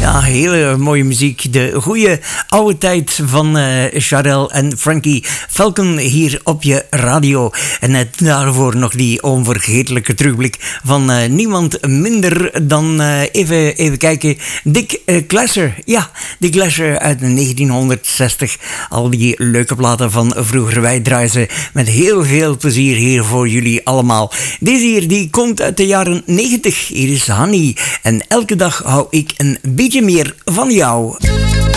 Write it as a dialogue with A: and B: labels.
A: Ja, hele mooie muziek. De goede oude tijd van Sharel en Frankie Falcon hier op je radio. En net daarvoor nog die onvergetelijke terugblik van niemand minder dan, even kijken, Dick Glasser. Ja, Dick Glasser uit 1960. Al die leuke platen van vroeger. Wij draaien ze met heel veel plezier hier voor jullie allemaal. Deze hier, die komt uit de jaren 90. Hier is Honey. En elke dag hou ik een beetje meer van jou.